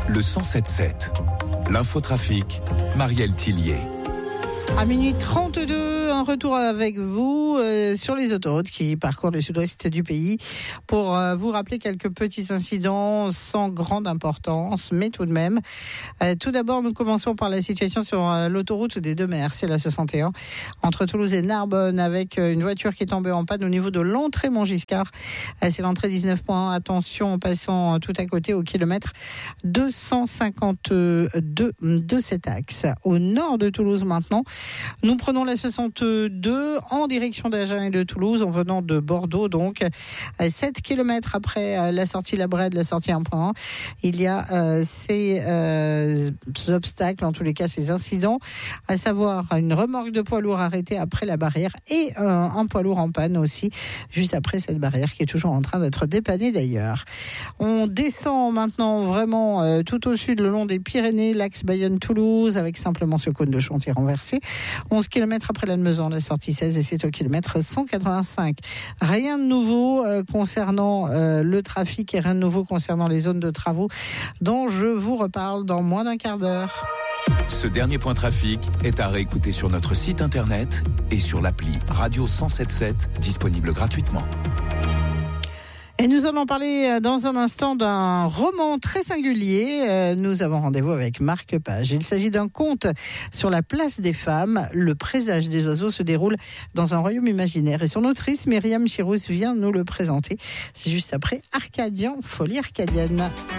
le 107.7. L'infotrafic, Marielle Tillier. À minuit 32, un retour avec vous sur les autoroutes qui parcourent le sud-ouest du pays pour vous rappeler quelques petits incidents sans grande importance, mais tout de même. Tout d'abord, nous commençons par la situation sur l'autoroute des Deux Mers, c'est la 61, entre Toulouse et Narbonne, avec une voiture qui est tombée en panne au niveau de l'entrée Montgiscard. C'est l'entrée 19 points. Attention en passant tout à côté au kilomètre 252 de cet axe. Au nord de Toulouse maintenant, nous prenons la 62 en direction d'Agen et de Toulouse en venant de Bordeaux, donc 7 km après la sortie La Brède, la sortie 1.1. Il y a ces obstacles, en tous les cas ces incidents, à savoir une remorque de poids lourd arrêtée après la barrière et un poids lourd en panne aussi, juste après cette barrière qui est toujours en train d'être dépannée d'ailleurs. On descend maintenant vraiment tout au sud le long des Pyrénées, l'axe Bayonne-Toulouse, avec simplement ce cône de chantier renversé. 11 km après Lannemezan, la sortie 16, et c'est au kilomètre 185. Rien de nouveau concernant le trafic et rien de nouveau concernant les zones de travaux dont je vous reparle dans moins d'un quart d'heure. Ce dernier point trafic est à réécouter sur notre site internet et sur l'appli Radio 107.7, disponible gratuitement. Et nous allons parler dans un instant d'un roman très singulier. Nous avons rendez-vous avec Marc Page. Il s'agit d'un conte sur la place des femmes. Le présage des oiseaux se déroule dans un royaume imaginaire. Et son autrice, Myriam Chirousse, vient nous le présenter. C'est juste après Arcadien, Folie arcadienne.